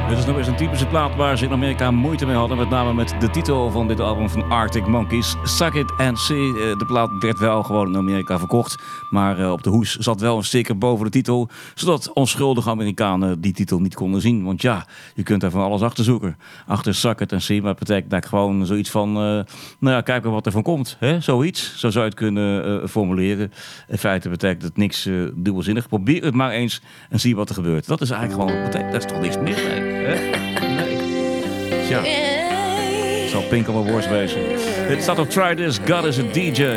Dit is nog eens een typische plaat waar ze in Amerika moeite mee hadden. Met name met de titel van dit album van Arctic Monkeys. Suck It and See. De plaat werd wel gewoon in Amerika verkocht. Maar op de hoes zat wel een sticker boven de titel. Zodat onschuldige Amerikanen die titel niet konden zien. Want ja, je kunt daar van alles achter zoeken. Achter Suck It and See. Maar het betekent eigenlijk gewoon zoiets van... nou ja, kijken wat er van komt. Hè? Zoiets. Zo zou je het kunnen formuleren. In feite betekent het niks dubbelzinnig. Probeer het maar eens en zie wat er gebeurt. Dat is eigenlijk gewoon... Dat is toch niks meer, nee. Nee. Tja. Zal Pink on my worst wezen. Dit staat op Try This, God is a DJ.